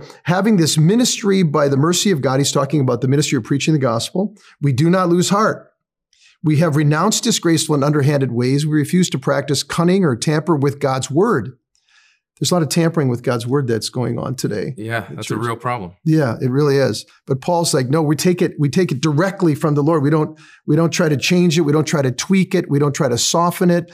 having this ministry by the mercy of God, he's talking about the ministry of preaching the gospel. We do not lose heart. We have renounced disgraceful and underhanded ways. We refuse to practice cunning or tamper with God's word. There's a lot of tampering with God's word that's going on today. Yeah, that's a real problem. Yeah, it really is. But Paul's like, no, we take it directly from the Lord. We don't try to change it. We don't try to tweak it. We don't try to soften it.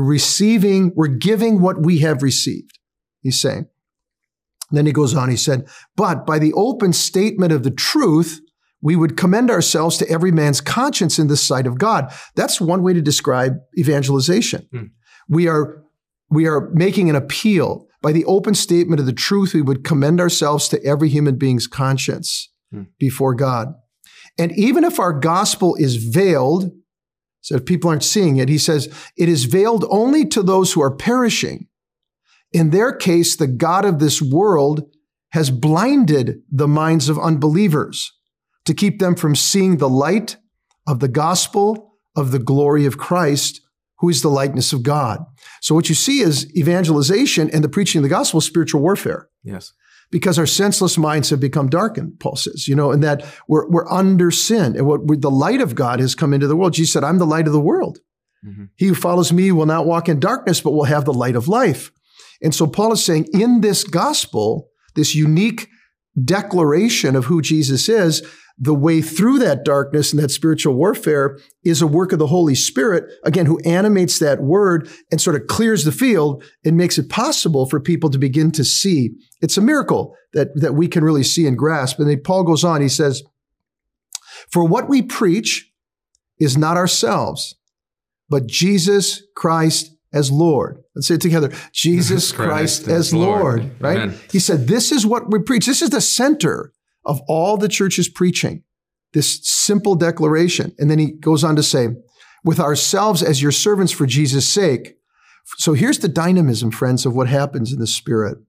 We're giving what we have received, he's saying. And then he goes on, he said, but by the open statement of the truth, we would commend ourselves to every man's conscience in the sight of God. That's one way to describe evangelization. We are making an appeal. By the open statement of the truth, we would commend ourselves to every human being's conscience before God. And even if our gospel is veiled, so if people aren't seeing it, he says, it is veiled only to those who are perishing. In their case, the God of this world has blinded the minds of unbelievers to keep them from seeing the light of the gospel of the glory of Christ, who is the likeness of God. So what you see is evangelization and the preaching of the gospel is spiritual warfare. Yes. Because our senseless minds have become darkened, Paul says, and that we're under sin. And the light of God has come into the world. Jesus said, I'm the light of the world. Mm-hmm. He who follows me will not walk in darkness, but will have the light of life. And so Paul is saying in this gospel, this unique declaration of who Jesus is, the way through that darkness and that spiritual warfare is a work of the Holy Spirit, again, who animates that word and sort of clears the field and makes it possible for people to begin to see. It's a miracle that we can really see and grasp. And then Paul goes on, he says, for what we preach is not ourselves, but Jesus Christ as Lord. Let's say it together. Jesus Christ as Lord, right? Amen. He said, this is what we preach. This is the center of all the church's preaching, this simple declaration. And then he goes on to say, with ourselves as your servants for Jesus' sake. So here's the dynamism, friends, of what happens in the Spirit.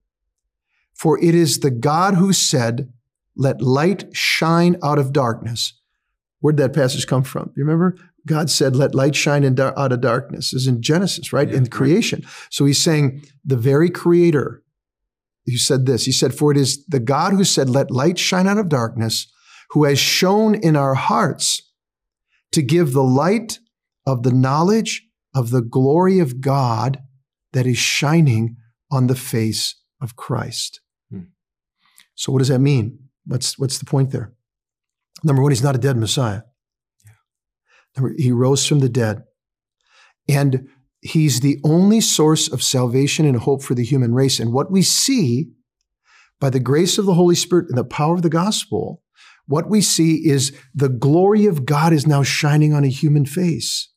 For it is the God who said, let light shine out of darkness. Where'd that passage come from? You remember? God said, let light shine out of darkness. This is in Genesis, right? In creation. Right. So he's saying the very creator who said this. He said, for it is the God who said, let light shine out of darkness, who has shone in our hearts to give the light of the knowledge of the glory of God that is shining on the face of Christ. So what does that mean? What's the point there? Number one, he's not a dead Messiah. He rose from the dead. And he's the only source of salvation and hope for the human race. And what we see by the grace of the Holy Spirit and the power of the gospel, what we see is the glory of God is now shining on a human face,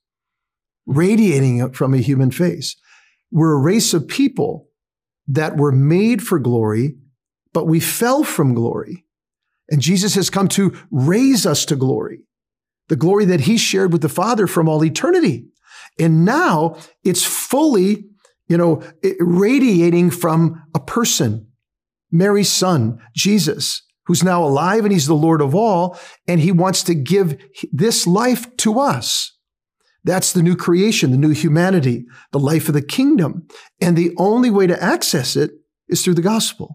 radiating from a human face. We're a race of people that were made for glory, but we fell from glory. And Jesus has come to raise us to glory, the glory that he shared with the Father from all eternity. And now it's fully, radiating from a person, Mary's son, Jesus, who's now alive and he's the Lord of all. And he wants to give this life to us. That's the new creation, the new humanity, the life of the kingdom. And the only way to access it is through the gospel.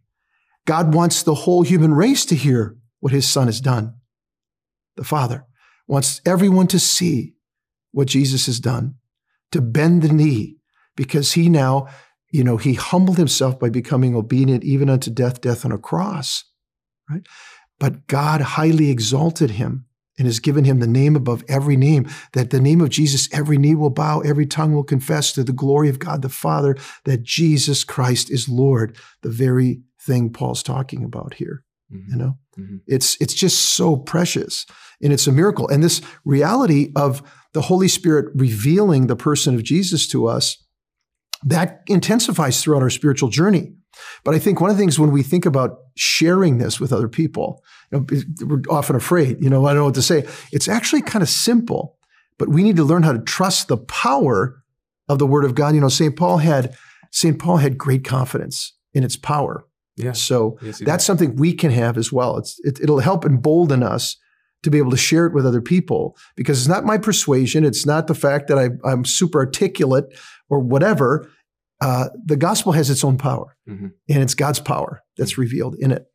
God wants the whole human race to hear what his son has done. The Father wants everyone to see what Jesus has done, to bend the knee, because he now, he humbled himself by becoming obedient even unto death on a cross, right? But God highly exalted him and has given him the name above every name, that the name of Jesus, every knee will bow, every tongue will confess to the glory of God the Father, that Jesus Christ is Lord, the very thing Paul's talking about here. Mm-hmm. It's just so precious, and it's a miracle. And this reality of the Holy Spirit revealing the person of Jesus to us, that intensifies throughout our spiritual journey. But I think one of the things when we think about sharing this with other people, we're often afraid, I don't know what to say. It's actually kind of simple, but we need to learn how to trust the power of the Word of God. St. Paul had great confidence in its power. Yeah. So that's something we can have as well. It'll help embolden us to be able to share it with other people, because it's not my persuasion. It's not the fact that I'm super articulate or whatever. the gospel has its own power, and it's God's power that's revealed in it.